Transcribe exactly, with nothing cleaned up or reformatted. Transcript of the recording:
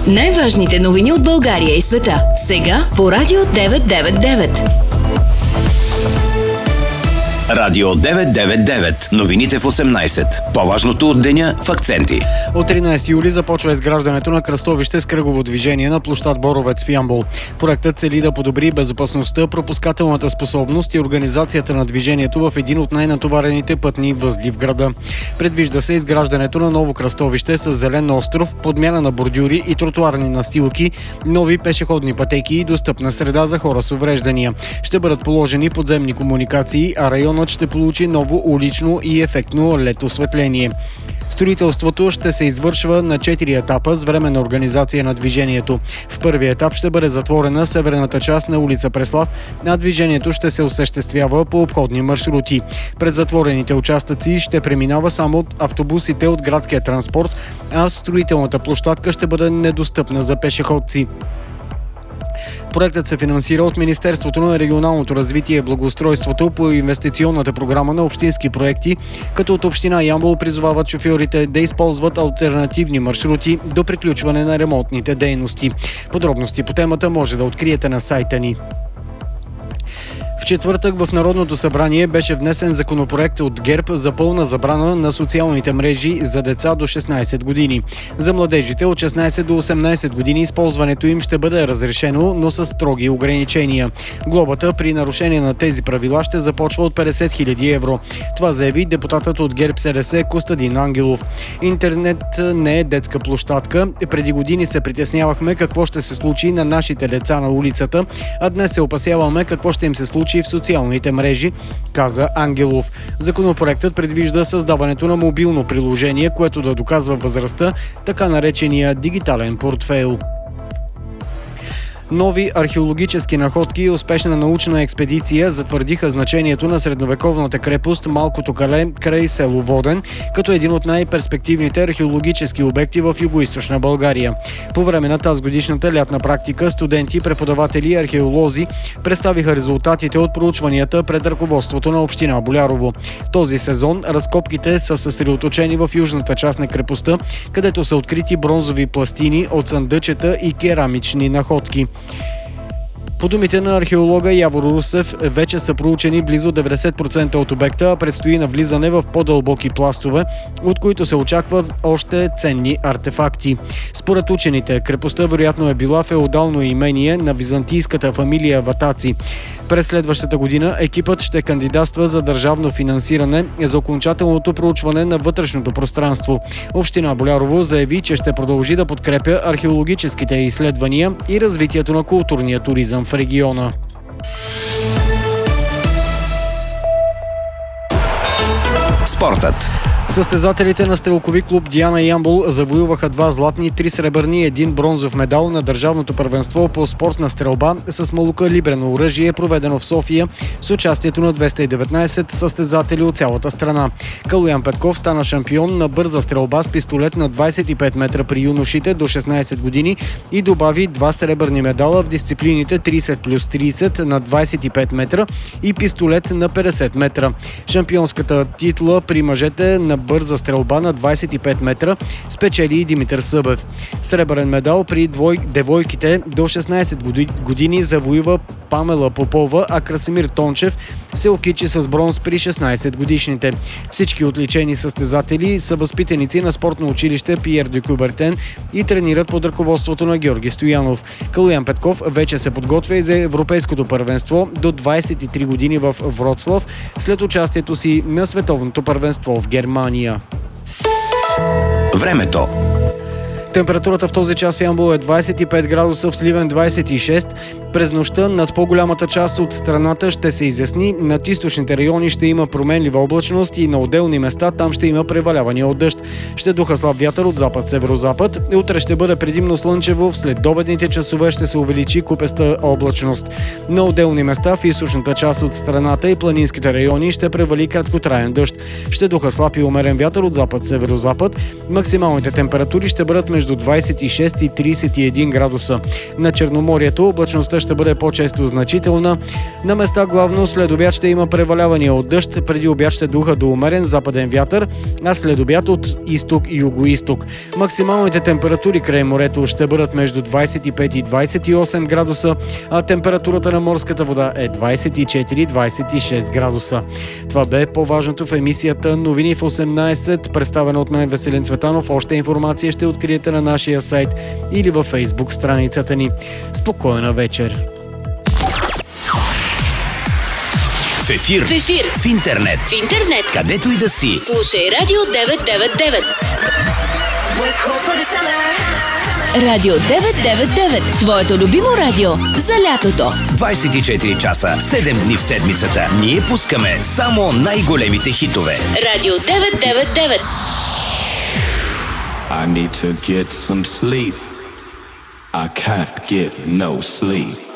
Най-важните новини от България и света. Сега по Радио деветsto девет и девет. Радио деветsto девет и девет. Новините в осемнайсет. По-важното от деня в акценти. От тринайсети юли започва изграждането на кръстовище с кръгово движение на площад Боровец в Ямбол. Проектът цели да подобри безопасността, пропускателната способност и организацията на движението в един от най-натоварените пътни възли в града. Предвижда се изграждането на ново кръстовище с зелен остров, подмяна на бордюри и тротоарни настилки, нови пешеходни пътеки и достъпна среда за хора с увреждания. Ще бъдат положени подземни комуникации, а районът ще получи ново улично и ефектно ел и ди осветление. Строителството ще се извършва на четири етапа с временна организация на движението. В първия етап ще бъде затворена северната част на улица Преслав, а движението ще се осъществява по обходни маршрути. Пред затворените участъци ще преминава само от автобусите от градския транспорт, а строителната площадка ще бъде недостъпна за пешеходци. Проектът се финансира от Министерството на регионалното развитие и благоустройството по инвестиционната програма на общински проекти, като от община Ямбол призовават шофьорите да използват алтернативни маршрути до приключване на ремонтните дейности. Подробности по темата може да откриете на сайта ни. В четвъртък в Народното събрание беше внесен законопроект от ГЕРБ за пълна забрана на социалните мрежи за деца до шестнайсет години. За младежите от шестнайсет до осемнайсет години използването им ще бъде разрешено, но с строги ограничения. Глобата при нарушение на тези правила ще започва от петдесет хиляди евро. Това заяви депутатът от ГЕРБ-СДС Костадин Ангелов. Интернет не е детска площадка. Преди години се притеснявахме какво ще се случи на нашите деца на улицата, а днес се опасяваме какво ще им се случи в социалните мрежи, каза Ангелов. Законопроектът предвижда създаването на мобилно приложение, което да доказва възрастта, така наречения дигитален портфейл. Нови археологически находки и успешна научна експедиция затвърдиха значението на средновековната крепост Малкото кале край село Воден, като един от най-перспективните археологически обекти в югоизточна България. По време на тази годишната лятна практика студенти, преподаватели и археолози представиха резултатите от проучванията пред ръководството на община Болярово. Този сезон разкопките са съсредоточени в южната част на крепостта, където са открити бронзови пластини от съндъчета и керамични находки. По думите на археолога Явор Русев, вече са проучени близо деветдесет процента от обекта, а предстои навлизане в по-дълбоки пластове, от които се очакват още ценни артефакти. Според учените, крепостта вероятно е била феодално имение на византийската фамилия Ватаци. През следващата година екипът ще кандидатства за държавно финансиране за окончателното проучване на вътрешното пространство. Община Болярово заяви, че ще продължи да подкрепя археологическите изследвания и развитието на културния туризъм в региона. Спортът. Състезателите на стрелкови клуб Диана Ямбол завоюваха два златни, три сребърни и един бронзов медал на държавното първенство по спортна стрелба с малокалибрено оръжие, проведено в София с участието на двеста и деветнайсет състезатели от цялата страна. Калуян Петков стана шампион на бърза стрелба с пистолет на двайсет и пет метра при юношите до шестнайсет години и добави два сребърни медала в дисциплините трийсет плюс трийсет на двайсет и пет метра и пистолет на петдесет метра. Шампионската титла при мъжете на бърза стрелба на двайсет и пет метра спечели и Димитър Събев. Сребърен медал при двой... девойките до шестнайсет години завоюва Памела Попова, а Красимир Тончев се окичи с бронз при шестнайсет годишните. Всички отличени състезатели са възпитаници на спортно училище Пиер де Кубертен и тренират под ръководството на Георги Стоянов. Калуян Петков вече се подготвя и за европейското първенство до двайсет и три години в Вроцлав след участието си на световното първенство в Германия. Времето. Температурата в този час в Ямбол е двайсет и пет градуса, в Сливен двайсет и шест. През нощта над по-голямата част от страната ще се изясни. Над източните райони ще има променлива облачност и на отделни места там ще има превалявания от дъжд. Ще духа слаб вятър от запад-северозапад. Утре ще бъде предимно слънчево, в следобедните часове ще се увеличи купеста облачност. На отделни места в източната част от страната и планинските райони ще превали краткотраен дъжд. Ще духа слаб и умерен вятър от запад-северозапад. Максималните температури ще бъдат между двадесет и шест и тридесет и един градуса. На Черноморието облачността ще бъде по-често значителна. На места главно след обяд ще има превалявания от дъжд, преди обяд ще духа до умерен западен вятър, а след обяд от изток и югоизток. Максималните температури край морето ще бъдат между двадесет и пет и двадесет и осем градуса, а температурата на морската вода е двадесет и четири до двадесет и шест градуса. Това бе по-важното в емисията Новини в осемнадесет, представена от мен Веселин Цветанов. Още информация ще откриете на нашия сайт или във Фейсбук страницата ни. Спокойна вечер! В ефир, В ефир, в интернет, в интернет, където и да си. слушай Радио деветsto деветдесет и девет. Радио деветsto деветдесет и девет. Твоето любимо радио за лятото. двадесет и четири часа, седем дни в седмицата. Ние пускаме само най-големите хитове. Радио деветsto деветдесет и девет. I need to get some sleep. I can't get no sleep.